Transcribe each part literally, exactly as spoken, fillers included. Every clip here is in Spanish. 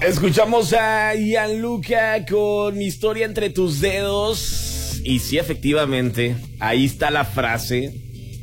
Escuchamos a Gianluca con Mi historia entre tus dedos. Y sí, efectivamente, ahí está la frase.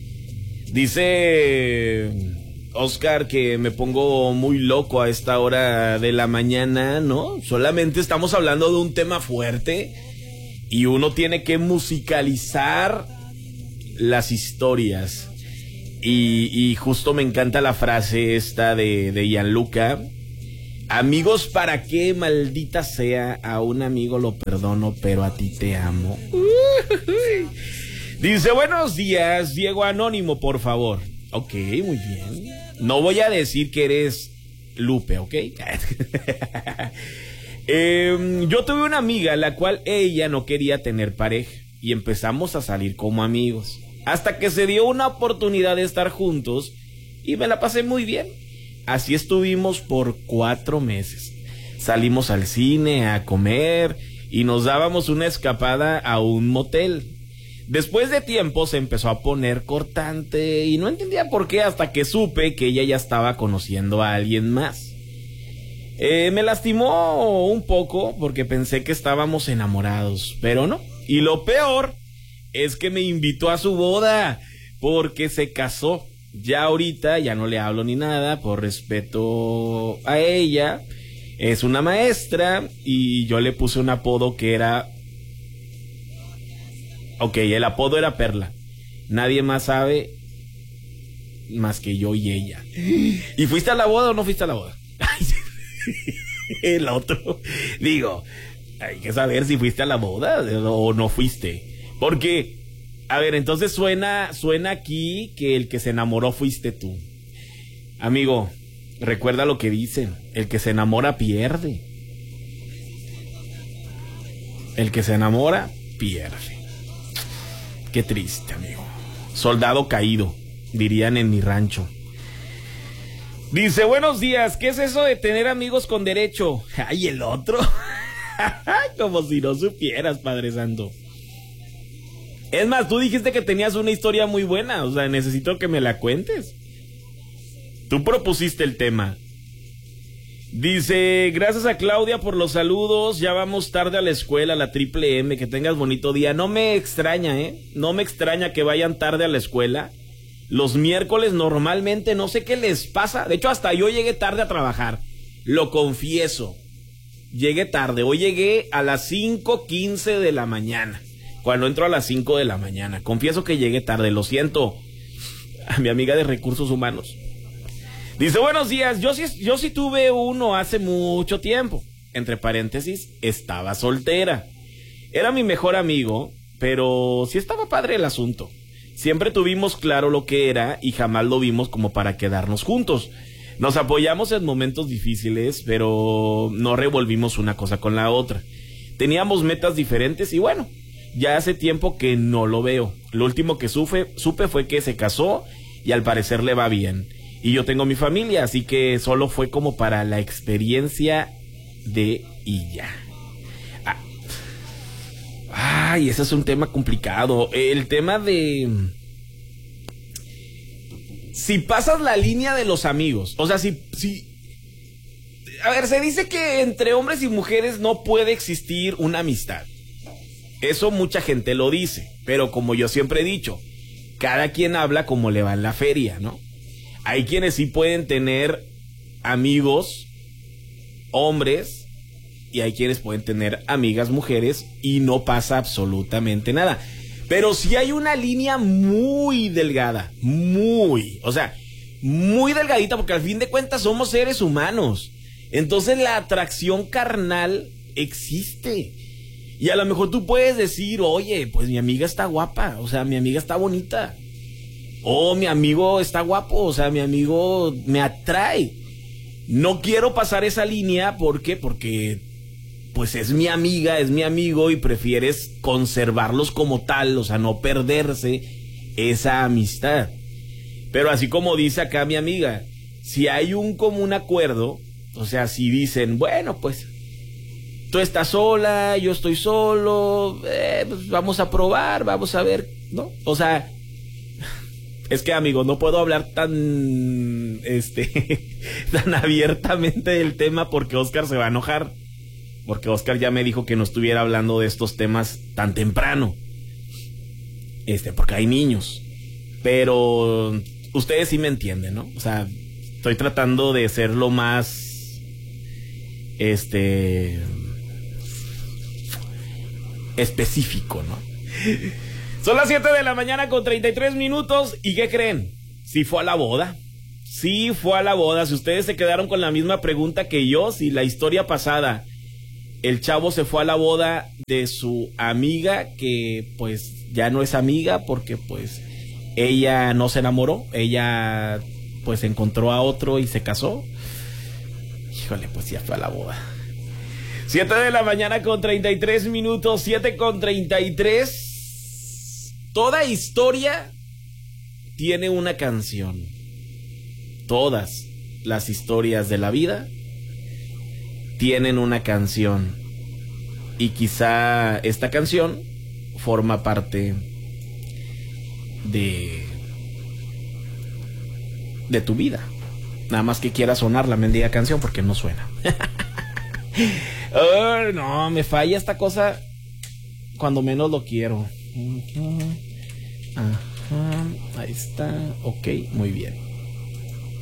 Dice Oscar que me pongo muy loco a esta hora de la mañana, ¿no? Solamente estamos hablando de un tema fuerte y uno tiene que musicalizar las historias. Y, y justo me encanta la frase esta de, de Gianluca. Amigos, ¿para qué, maldita sea? A un amigo lo perdono, pero a ti te amo. Dice, buenos días, Diego Anónimo, por favor. Ok, muy bien. No voy a decir que eres Lupe, ¿ok? eh, yo tuve una amiga la cual ella no quería tener pareja y empezamos a salir como amigos. Hasta que se dio una oportunidad de estar juntos y me la pasé muy bien. Así estuvimos por cuatro meses. Salimos al cine, a comer y nos dábamos una escapada a un motel. Después de tiempo se empezó a poner cortante y no entendía por qué hasta que supe que ella ya estaba conociendo a alguien más. Eh, me lastimó un poco porque pensé que estábamos enamorados, pero no. Y lo peor es que me invitó a su boda porque se casó. Ya ahorita ya no le hablo ni nada por respeto a ella. Es una maestra y yo le puse un apodo que era... Ok, el apodo era Perla. Nadie más sabe más que yo y ella. ¿Y fuiste a la boda o no fuiste a la boda? El otro. Digo, hay que saber si fuiste a la boda o no fuiste. Porque... A ver, entonces suena, suena aquí que el que se enamoró fuiste tú. Amigo, recuerda lo que dicen, el que se enamora pierde. El que se enamora pierde. Qué triste, amigo. Soldado caído, dirían en mi rancho. Dice, buenos días, ¿qué es eso de tener amigos con derecho? Ay, el otro. Como si no supieras, Padre Santo. Es más, tú dijiste que tenías una historia muy buena, o sea, necesito que me la cuentes. Tú propusiste el tema. Dice, gracias a Claudia por los saludos, ya vamos tarde a la escuela, la triple M, que tengas bonito día. No me extraña, ¿eh? No me extraña que vayan tarde a la escuela. Los miércoles normalmente no sé qué les pasa. De hecho, hasta yo llegué tarde a trabajar, lo confieso. Llegué tarde, hoy llegué a las cinco quince de la mañana. Cuando entro a las cinco de la mañana. Confieso que llegué tarde, lo siento. A mi amiga de recursos humanos. Dice, buenos días, yo sí, yo sí tuve uno hace mucho tiempo. Entre paréntesis, estaba soltera. Era mi mejor amigo, pero sí estaba padre el asunto. Siempre tuvimos claro lo que era y jamás lo vimos como para quedarnos juntos. Nos apoyamos en momentos difíciles, pero no revolvimos una cosa con la otra. Teníamos metas diferentes y bueno... Ya hace tiempo que no lo veo. Lo último que supe, supe fue que se casó y al parecer le va bien. Y yo tengo mi familia, así que solo fue como para la experiencia de y ya. Ah. Ay, ese es un tema complicado. El tema de... Si pasas la línea de los amigos, o sea, si... si... A ver, se dice que entre hombres y mujeres no puede existir una amistad. Eso mucha gente lo dice, pero como yo siempre he dicho, cada quien habla como le va en la feria, ¿no? Hay quienes sí pueden tener amigos hombres y hay quienes pueden tener amigas mujeres y no pasa absolutamente nada. Pero sí hay una línea muy delgada, muy, o sea, muy delgadita porque al fin de cuentas somos seres humanos. Entonces la atracción carnal existe. Y a lo mejor tú puedes decir, oye, pues mi amiga está guapa, o sea, mi amiga está bonita. O mi amigo está guapo, o sea, mi amigo me atrae. No quiero pasar esa línea, ¿por qué? Porque, pues es mi amiga, es mi amigo y prefieres conservarlos como tal, o sea, no perderse esa amistad. Pero así como dice acá mi amiga, si hay un común acuerdo, o sea, si dicen, bueno, pues... Tú estás sola, yo estoy solo, eh, pues vamos a probar, vamos a ver, ¿no? O sea, Es que, amigos, no puedo hablar tan, este, tan abiertamente del tema porque Oscar se va a enojar. Porque Oscar ya me dijo que no estuviera hablando de estos temas tan temprano. Este, porque hay niños. Pero ustedes sí me entienden, ¿no? O sea, estoy tratando de ser lo más, este, específico, ¿no? Son las siete de la mañana con treinta y tres minutos. ¿Y qué creen? Sí fue a la boda. Sí fue a la boda. Si ustedes se quedaron con la misma pregunta que yo, si la historia pasada, el chavo se fue a la boda de su amiga, que pues ya no es amiga porque pues ella no se enamoró. Ella pues encontró a otro y se casó. Híjole, pues ya fue a la boda. siete de la mañana con treinta y tres minutos. siete con treinta y tres. Toda historia tiene una canción. Todas las historias de la vida tienen una canción. Y quizá esta canción forma parte de de tu vida. Nada más que quiera sonar la mendiga canción porque no suena. Oh, no, me falla esta cosa cuando menos lo quiero. Ajá, ahí está. Ok, muy bien.